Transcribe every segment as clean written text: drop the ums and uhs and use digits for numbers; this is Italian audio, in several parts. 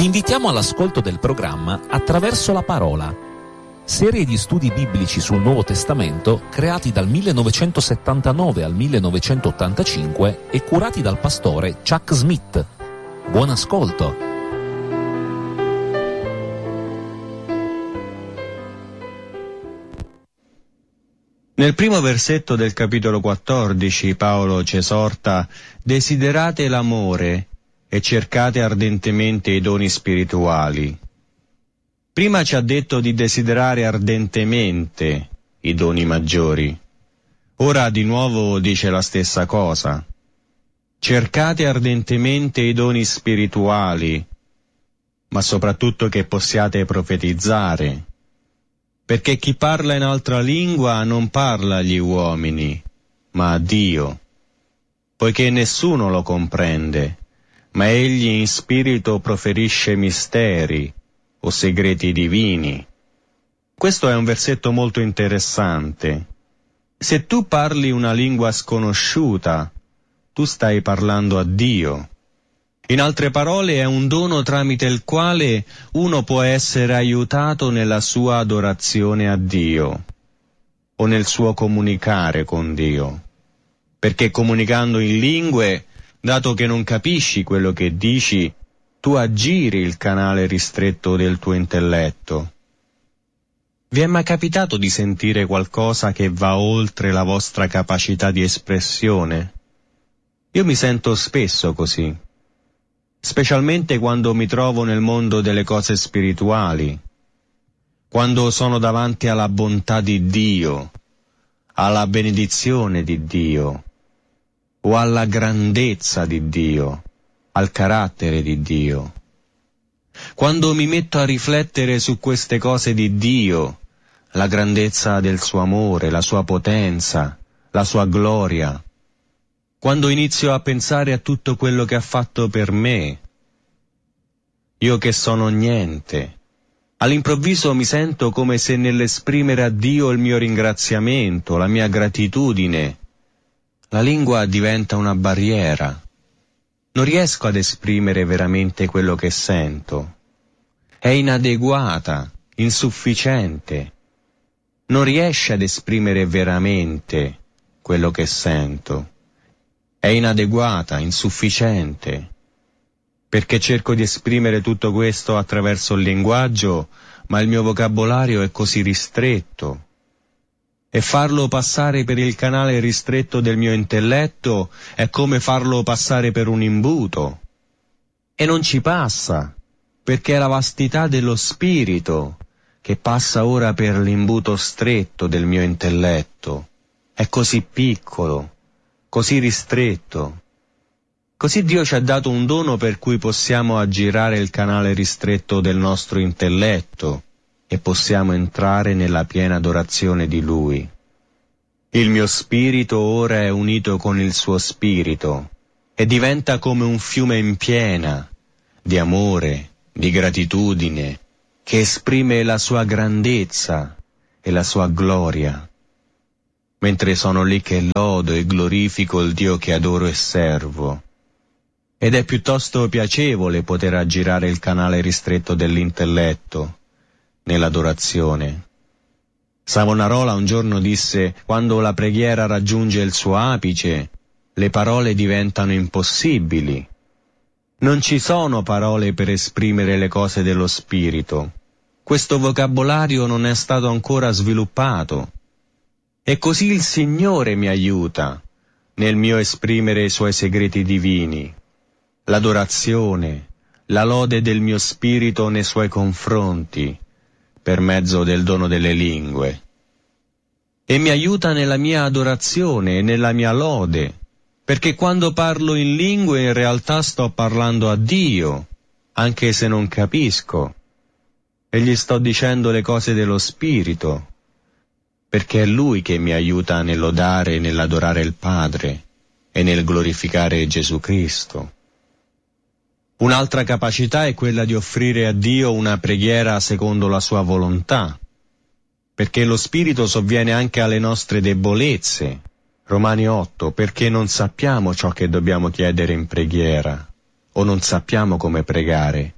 Vi invitiamo all'ascolto del programma Attraverso la Parola, serie di studi biblici sul Nuovo Testamento creati dal 1979 al 1985 e curati dal pastore Chuck Smith. Buon ascolto! Nel primo versetto del capitolo 14 Paolo ci esorta: desiderate l'amore e cercate ardentemente i doni spirituali. Prima ci ha detto di desiderare ardentemente i doni maggiori. Ora di nuovo dice la stessa cosa. Cercate ardentemente i doni spirituali, ma soprattutto che possiate profetizzare. Perché chi parla in altra lingua non parla agli uomini, ma a Dio, poiché nessuno lo comprende, ma egli in spirito proferisce misteri o segreti divini. Questo è un versetto molto interessante. Se tu parli una lingua sconosciuta, tu stai parlando a Dio. In altre parole, è un dono tramite il quale uno può essere aiutato nella sua adorazione a Dio o nel suo comunicare con Dio. Perché comunicando in lingue, dato che non capisci quello che dici, tu aggiri il canale ristretto del tuo intelletto. Vi è mai capitato di sentire qualcosa che va oltre la vostra capacità di espressione? Io mi sento spesso così. Specialmente quando mi trovo nel mondo delle cose spirituali, quando sono davanti alla bontà di Dio, alla benedizione di Dio, o alla grandezza di Dio, al carattere di Dio. Quando mi metto a riflettere su queste cose di Dio, la grandezza del suo amore, la sua potenza, la sua gloria, quando inizio a pensare a tutto quello che ha fatto per me, io che sono niente, all'improvviso mi sento come se nell'esprimere a Dio il mio ringraziamento, la mia gratitudine, la lingua diventa una barriera. Non riesco ad esprimere veramente quello che sento. È inadeguata, insufficiente. Non riesce ad esprimere veramente quello che sento. È inadeguata, insufficiente, perché cerco di esprimere tutto questo attraverso il linguaggio, ma il mio vocabolario è così ristretto. E farlo passare per il canale ristretto del mio intelletto è come farlo passare per un imbuto. E non ci passa, perché è la vastità dello spirito che passa ora per l'imbuto stretto del mio intelletto. È così piccolo, così ristretto. Così Dio ci ha dato un dono per cui possiamo aggirare il canale ristretto del nostro intelletto e possiamo entrare nella piena adorazione di Lui. Il mio spirito ora è unito con il suo spirito e diventa come un fiume in piena di amore, di gratitudine, che esprime la sua grandezza e la sua gloria. Mentre sono lì che lodo e glorifico il Dio che adoro e servo. Ed è piuttosto piacevole poter aggirare il canale ristretto dell'intelletto nell'adorazione. Savonarola un giorno disse: quando la preghiera raggiunge il suo apice, le parole diventano impossibili. Non ci sono parole per esprimere le cose dello spirito. Questo vocabolario non è stato ancora sviluppato. E così il Signore mi aiuta nel mio esprimere i Suoi segreti divini, l'adorazione, la lode del mio spirito nei Suoi confronti, per mezzo del dono delle lingue. E mi aiuta nella mia adorazione e nella mia lode, perché quando parlo in lingue in realtà sto parlando a Dio, anche se non capisco, e gli sto dicendo le cose dello spirito, perché è Lui che mi aiuta nel lodare e nell'adorare il Padre e nel glorificare Gesù Cristo. Un'altra capacità è quella di offrire a Dio una preghiera secondo la sua volontà, perché lo Spirito sovviene anche alle nostre debolezze. Romani 8, perché non sappiamo ciò che dobbiamo chiedere in preghiera, o non sappiamo come pregare,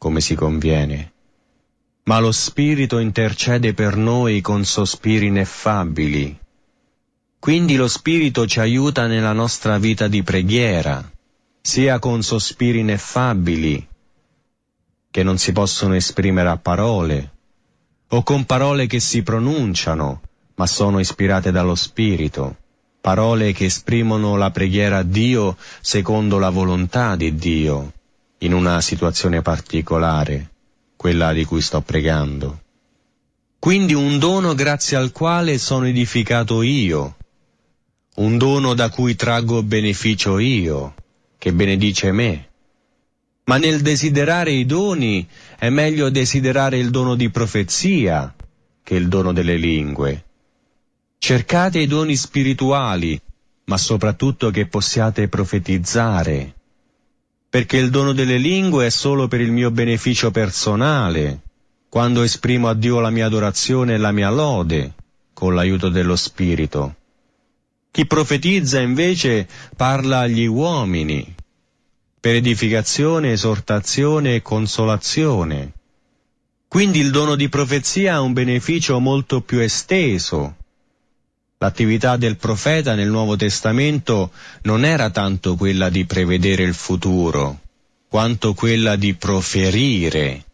come si conviene, ma lo Spirito intercede per noi con sospiri ineffabili. Quindi lo Spirito ci aiuta nella nostra vita di preghiera, sia con sospiri ineffabili, che non si possono esprimere a parole, o con parole che si pronunciano, ma sono ispirate dallo Spirito, parole che esprimono la preghiera a Dio secondo la volontà di Dio, in una situazione particolare, quella di cui sto pregando. Quindi un dono grazie al quale sono edificato io, un dono da cui traggo beneficio io, che benedice me. Ma nel desiderare i doni è meglio desiderare il dono di profezia che il dono delle lingue. Cercate i doni spirituali, ma soprattutto che possiate profetizzare, perché il dono delle lingue è solo per il mio beneficio personale, quando esprimo a Dio la mia adorazione e la mia lode, con l'aiuto dello Spirito. Chi profetizza invece parla agli uomini, per edificazione, esortazione e consolazione. Quindi il dono di profezia ha un beneficio molto più esteso. L'attività del profeta nel Nuovo Testamento non era tanto quella di prevedere il futuro, quanto quella di proferire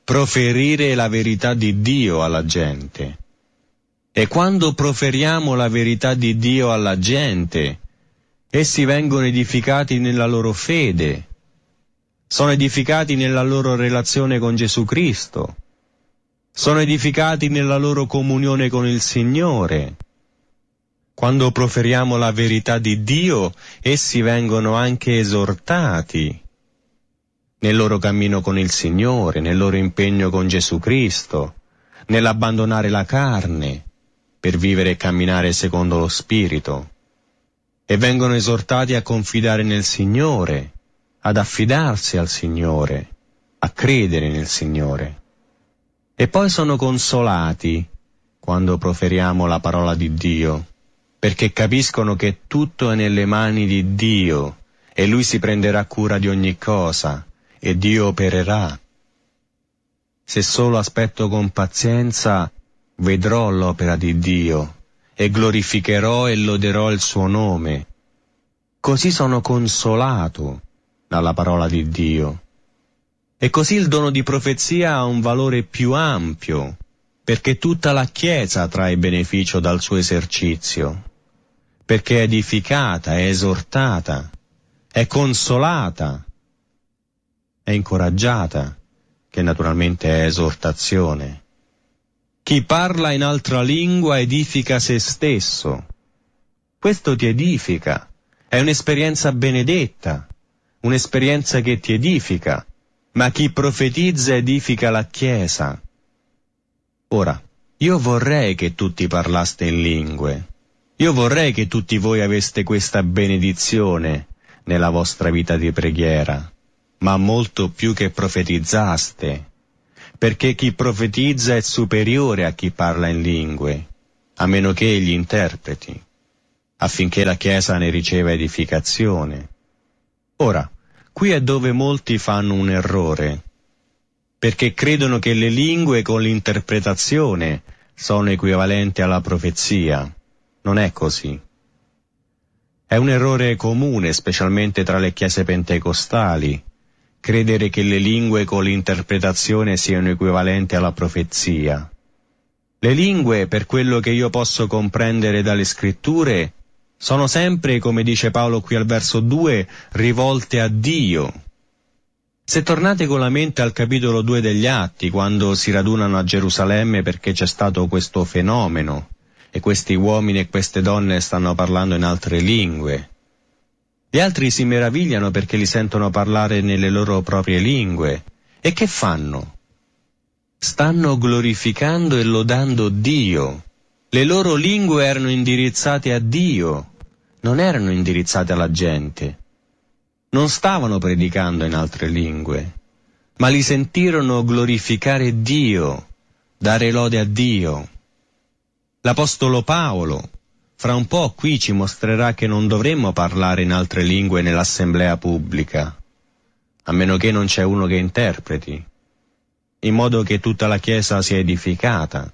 la verità di Dio alla gente. E quando proferiamo la verità di Dio alla gente, essi vengono edificati nella loro fede, sono edificati nella loro relazione con Gesù Cristo, sono edificati nella loro comunione con il Signore. Quando proferiamo la verità di Dio, essi vengono anche esortati nel loro cammino con il Signore, nel loro impegno con Gesù Cristo, nell'abbandonare la carne, per vivere e camminare secondo lo Spirito, e vengono esortati a confidare nel Signore, ad affidarsi al Signore, a credere nel Signore. E poi sono consolati quando proferiamo la parola di Dio, perché capiscono che tutto è nelle mani di Dio e Lui si prenderà cura di ogni cosa e Dio opererà. Se solo aspetto con pazienza, vedrò l'opera di Dio e glorificherò e loderò il suo nome. Così sono consolato dalla parola di Dio. E così il dono di profezia ha un valore più ampio, perché tutta la Chiesa trae beneficio dal suo esercizio, perché è edificata, è esortata, è consolata, è incoraggiata, che naturalmente è esortazione. Chi parla in altra lingua edifica se stesso. Questo ti edifica, è un'esperienza benedetta, un'esperienza che ti edifica, ma chi profetizza edifica la Chiesa. Ora, io vorrei che tutti parlaste in lingue, io vorrei che tutti voi aveste questa benedizione nella vostra vita di preghiera, ma molto più che profetizzaste, perché chi profetizza è superiore a chi parla in lingue, a meno che egli interpreti, affinché la Chiesa ne riceva edificazione. Ora, qui è dove molti fanno un errore, perché credono che le lingue con l'interpretazione sono equivalenti alla profezia. Non è così. È un errore comune, specialmente tra le chiese pentecostali, credere che le lingue con l'interpretazione siano equivalenti alla profezia. Le lingue, per quello che io posso comprendere dalle scritture, sono sempre, come dice Paolo qui al verso 2, rivolte a Dio. Se tornate con la mente al capitolo 2 degli Atti, quando si radunano a Gerusalemme perché c'è stato questo fenomeno, e questi uomini e queste donne stanno parlando in altre lingue, gli altri si meravigliano perché li sentono parlare nelle loro proprie lingue. E che fanno? Stanno glorificando e lodando Dio. Le loro lingue erano indirizzate a Dio, non erano indirizzate alla gente. Non stavano predicando in altre lingue, ma li sentirono glorificare Dio, dare lode a Dio. L'Apostolo Paolo, fra un po' qui ci mostrerà che non dovremmo parlare in altre lingue nell'assemblea pubblica, a meno che non c'è uno che interpreti. in modo che tutta la Chiesa sia edificata.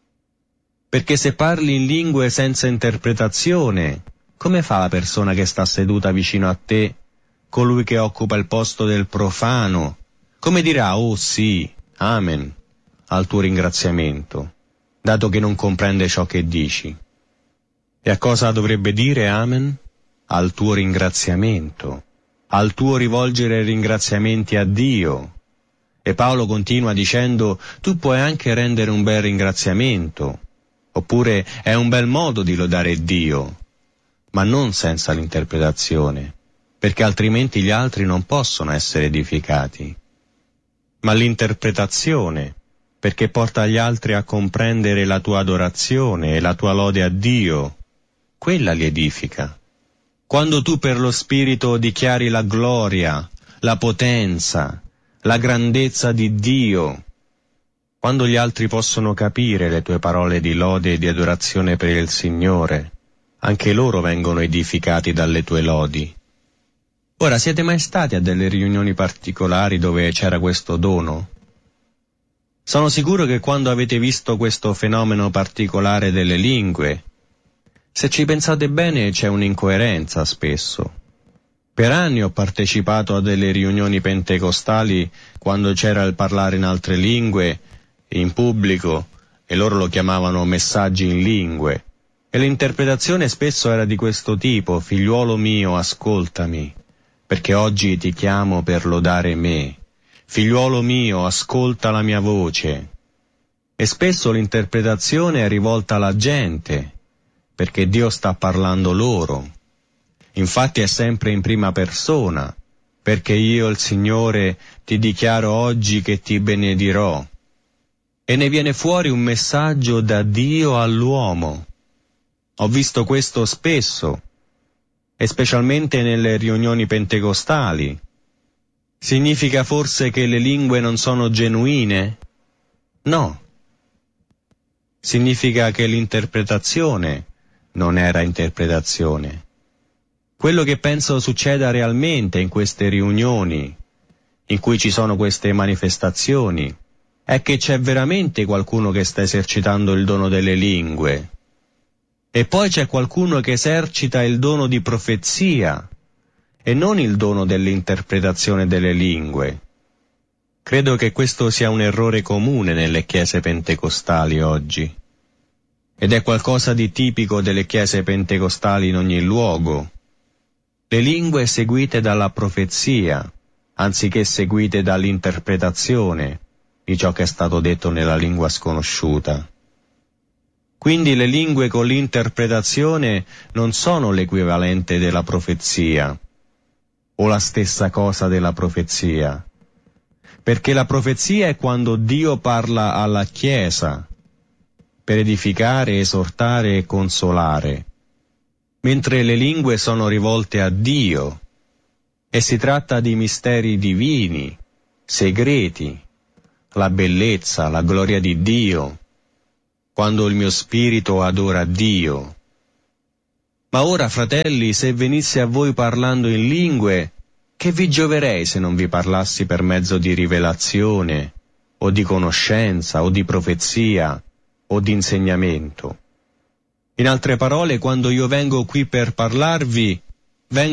Perché se parli in lingue senza interpretazione, come fa la persona che sta seduta vicino a te, colui che occupa il posto del profano? Come dirà, oh sì, amen, al tuo ringraziamento, dato che non comprende ciò che dici? E a cosa dovrebbe dire amen? Al tuo ringraziamento, al tuo rivolgere ringraziamenti a Dio. E Paolo continua dicendo, tu puoi anche rendere un bel ringraziamento, oppure è un bel modo di lodare Dio, ma non senza l'interpretazione, perché altrimenti gli altri non possono essere edificati. Ma l'interpretazione, perché porta gli altri a comprendere la tua adorazione e la tua lode a Dio, quella li edifica. Quando tu per lo Spirito dichiari la gloria, la potenza, la grandezza di Dio, quando gli altri possono capire le tue parole di lode e di adorazione per il Signore, anche loro vengono edificati dalle tue lodi. Ora, siete mai stati a delle riunioni particolari dove c'era questo dono? Sono sicuro che quando avete visto questo fenomeno particolare delle lingue, se ci pensate bene c'è un'incoerenza spesso. Per anni ho partecipato a delle riunioni pentecostali quando c'era il parlare in altre lingue, in pubblico, e loro lo chiamavano messaggi in lingue. E l'interpretazione spesso era di questo tipo: figliuolo mio, ascoltami, perché oggi ti chiamo per lodare me. Figliuolo mio, ascolta la mia voce. E spesso l'interpretazione è rivolta alla gente, perché Dio sta parlando loro. Infatti è sempre in prima persona, perché io, il Signore, ti dichiaro oggi che ti benedirò. E ne viene fuori un messaggio da Dio all'uomo. Ho visto questo spesso, e specialmente nelle riunioni pentecostali. Significa forse che le lingue non sono genuine? No. Significa che l'interpretazione non era interpretazione. Quello che penso succeda realmente in queste riunioni, in cui ci sono queste manifestazioni, è che c'è veramente qualcuno che sta esercitando il dono delle lingue. E poi c'è qualcuno che esercita il dono di profezia, e non il dono dell'interpretazione delle lingue. Credo che questo sia un errore comune nelle chiese pentecostali oggi. Ed è qualcosa di tipico delle chiese pentecostali in ogni luogo. Le lingue seguite dalla profezia, anziché seguite dall'interpretazione di ciò che è stato detto nella lingua sconosciuta. Quindi le lingue con l'interpretazione non sono l'equivalente della profezia, o la stessa cosa della profezia, perché la profezia è quando Dio parla alla Chiesa, per edificare, esortare e consolare, mentre le lingue sono rivolte a Dio, e si tratta di misteri divini, segreti, la bellezza, la gloria di Dio, quando il mio spirito adora Dio. Ma ora, fratelli, se venissi a voi parlando in lingue, che vi gioverei se non vi parlassi per mezzo di rivelazione, o di conoscenza, o di profezia, o di insegnamento? In altre parole, quando io vengo qui per parlarvi,